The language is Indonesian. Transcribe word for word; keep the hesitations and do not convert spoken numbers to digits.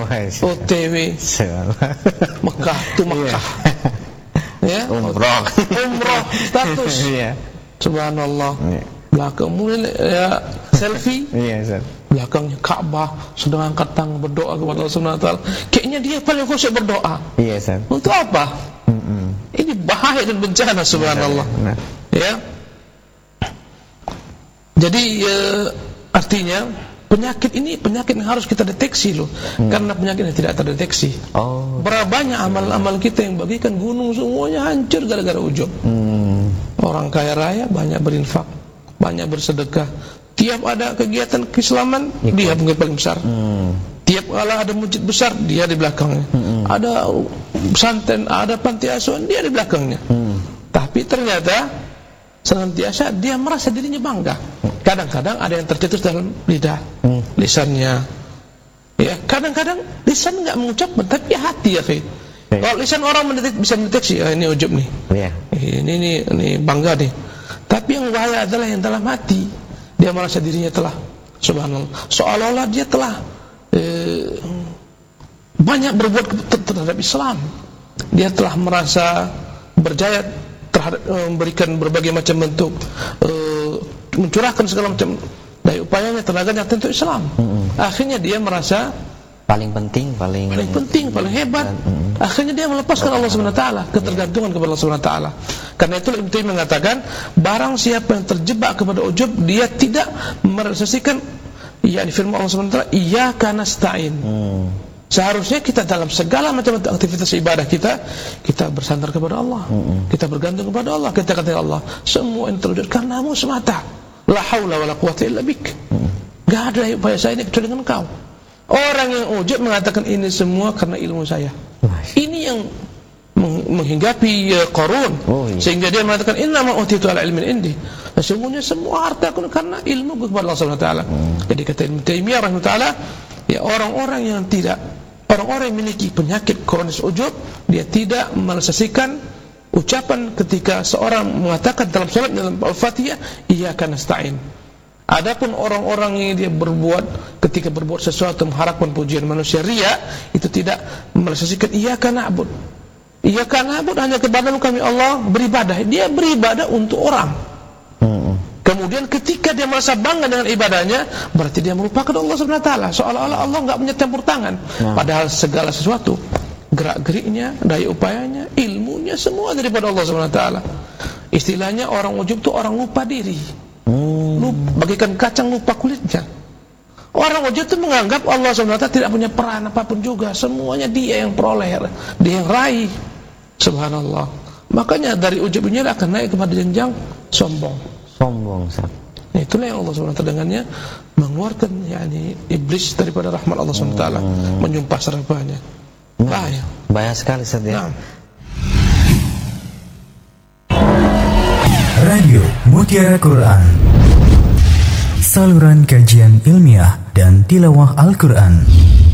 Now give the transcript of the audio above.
O T W Mekah tuh Mekah ya umroh umroh status iya. Subhanallah Iya. belakang mulai ya selfie Iya, Ustaz. belakangnya Ka'bah sedang angkat tangan berdoa kepada Allah Subhanahu wa taala. Kayaknya dia paling khusyuk berdoa. Iya, Ustaz. Untuk apa? Mm-mm. Ini bahaya dan bencana subhanallah. Benar. Ya. Jadi e, artinya penyakit ini penyakit yang harus kita deteksi loh. Hmm. Karena penyakit yang tidak terdeteksi. Oh. Berapa banyak amal-amal kita yang bagikan gunung semuanya hancur gara-gara ujub. Hmm. Orang kaya raya banyak berinfak, banyak bersedekah. Tiap ada kegiatan keislaman, Ikut. dia mungkin paling besar. Hmm. Tiap kala ada masjid besar, dia di belakangnya. Hmm. Ada pesantren, ada panti asuhan, dia di belakangnya. Hmm. Tapi ternyata senantiasa dia merasa dirinya bangga. Kadang-kadang ada yang tercetus dalam lidah, hmm. lisannya. Ya, kadang-kadang lisan enggak mengucapkan, tapi hati ya, Fi. Okay. Kalau lisan orang mendetek, bisa mendeteksi, ah, ini ujub nih. Yeah. Ini, ini ini bangga nih. Tapi yang bahaya adalah yang dalam hati. Dia merasa dirinya telah, subhanallah, seolah-olah dia telah eh, banyak berbuat terhadap Islam. Dia telah merasa berjaya terhadap eh, memberikan berbagai macam bentuk, eh, mencurahkan segala macam daya upayanya, tenaganya untuk Islam. Mm-hmm. Akhirnya dia merasa paling penting, paling paling penting, paling hebat. Mm-hmm. Akhirnya dia melepaskan Allah Subhanahu wa taala, ketergantungan kepada Allah Subhanahu wa taala. Karena itu Ibnu Taimiyah mengatakan, barang siapa yang terjebak kepada ujub, dia tidak merealisasikan yakni firman Allah Subhanahu wa taala, iyyaka nasta'in. Hmm. Seharusnya kita dalam segala macam aktivitas ibadah kita, kita bersandar kepada Allah. Hmm. Kita bergantung kepada Allah. Kita kata Allah, semua yang terwujud karenamu semata. La haula wala quwwata illa bik. Hmm. Gak ada upaya saya ini kecuali dengan Engkau. Orang yang ujub mengatakan ini semua karena ilmu saya. Masya. Ini yang menghinggapi uh, Qarun. Oh, iya. Sehingga dia mengatakan inna ma utitu ala ilmin indi. Sesungguhnya semua harta aku karena ilmu kepada Allah Subhanahu wa taala. Hmm. Jadi kata Ibnu Taimiyah rahimahullah taala, ya orang-orang yang tidak orang-orang yang memiliki penyakit kronis ujub, dia tidak merealisasikan ucapan ketika seorang mengatakan dalam salat dalam Al-Fatihah, iyyaka nasta'in. Adapun orang-orang yang dia berbuat ketika berbuat sesuatu mengharapkan pujian manusia, riya, itu tidak merealisasikan iyyaka na'bud. Iyyaka na'bud, hanya kepadamu kami Allah beribadah. Dia beribadah untuk orang. Hmm. Kemudian ketika dia merasa bangga dengan ibadahnya, berarti dia melupakan Allah Subhanahu wa taala. Seolah-olah Allah enggak punya campur tangan. Nah. Padahal segala sesuatu, gerak-geriknya, daya upayanya, ilmunya semua daripada Allah Subhanahu wa taala. Istilahnya orang ujub itu orang lupa diri. Hmm. Lupa, bagaikan kacang lupa kulitnya. Orang ujub itu menganggap Allah Subhanahu wa taala tidak punya peran apapun juga. Semuanya dia yang peroleh, dia yang raih. Subhanallah. Makanya dari ujub ini akan naik kepada jenjang sombong. Sombong, Ustaz. Nah, itulah yang Allah Subhanahu wa taala dengannya mengeluarkan yakni iblis daripada rahmat Allah Subhanahu wa taala, hmm. menyumpah serapahnya. Bahaya. Bahaya sekali, Ustaz ya. Nah. Radio Mutiara Quran, saluran kajian ilmiah dan tilawah Al-Quran.